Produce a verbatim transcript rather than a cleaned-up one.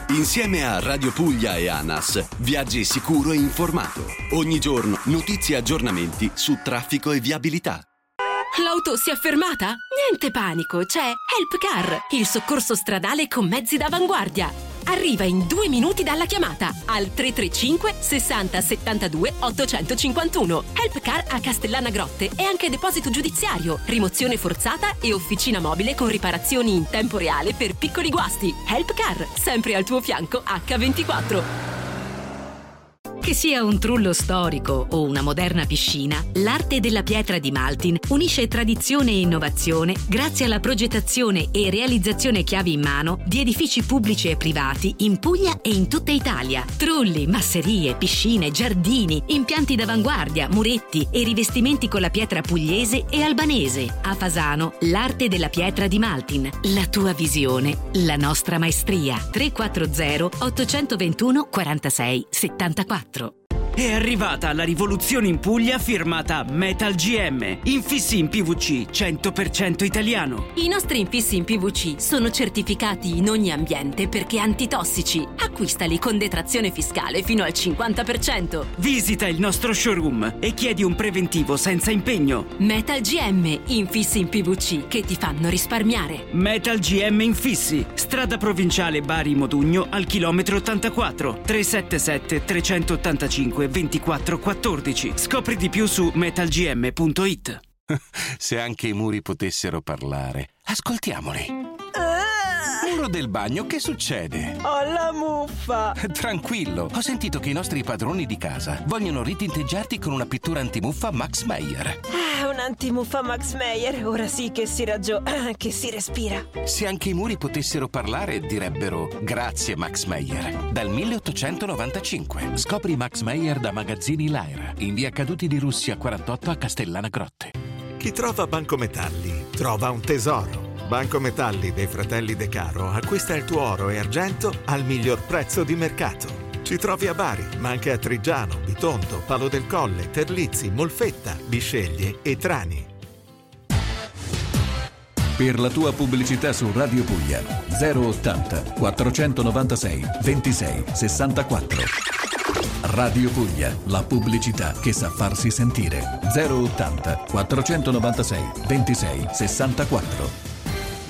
Insieme a Radio Puglia e ANAS, viaggi sicuro e informato. Ogni giorno notizie e aggiornamenti su traffico e viabilità. L'auto si è fermata? Niente panico, c'è HelpCar, il soccorso stradale con mezzi d'avanguardia. Arriva in due minuti dalla chiamata al tre tre cinque sessanta settantadue ottocentocinquantuno. HelpCar a Castellana Grotte e anche deposito giudiziario, rimozione forzata e officina mobile con riparazioni in tempo reale per piccoli guasti. HelpCar, sempre al tuo fianco acca ventiquattro. Che sia un trullo storico o una moderna piscina, l'arte della pietra di Maltin unisce tradizione e innovazione grazie alla progettazione e realizzazione chiavi in mano di edifici pubblici e privati in Puglia e in tutta Italia. Trulli, masserie, piscine, giardini, impianti d'avanguardia, muretti e rivestimenti con la pietra pugliese e albanese. A Fasano, l'arte della pietra di Maltin. La tua visione, la nostra maestria. tre quattro zero otto due uno quattro sei sette quattro. È arrivata la rivoluzione in Puglia firmata Metal G M. Infissi in P V C cento per cento italiano. I nostri infissi in P V C sono certificati in ogni ambiente perché antitossici. Acquistali con detrazione fiscale fino al cinquanta per cento. Visita il nostro showroom e chiedi un preventivo senza impegno. Metal G M, infissi in P V C che ti fanno risparmiare. Metal G M Infissi, strada provinciale Bari Modugno al chilometro ottantaquattro, tre sette sette tre otto cinque ventiquattro quattordici. Scopri di più su metal g m punto i t. Se anche i muri potessero parlare, ascoltiamoli. Muro del bagno, che succede? Ho la muffa! Tranquillo, ho sentito che i nostri padroni di casa vogliono ritinteggiarti con una pittura antimuffa Max Meyer. Ah, un antimuffa Max Meyer, ora sì che si raggio... che si respira. Se anche i muri potessero parlare, direbbero grazie Max Meyer. Dal milleottocentonovantacinque. Scopri Max Meyer da Magazzini Lyra, in via Caduti di Russia quarantotto a Castellana Grotte. Chi trova Banco Metalli trova un tesoro. Banco Metalli dei fratelli De Caro acquista il tuo oro e argento al miglior prezzo di mercato. Ci trovi a Bari, ma anche a Trigiano, Bitondo, Palo del Colle, Terlizzi, Molfetta, Bisceglie e Trani. Per la tua pubblicità su Radio Puglia zero ottanta quattrocentonovantasei ventisei sessantaquattro. Radio Puglia, la pubblicità che sa farsi sentire. zero ottanta quattrocentonovantasei ventisei sessantaquattro.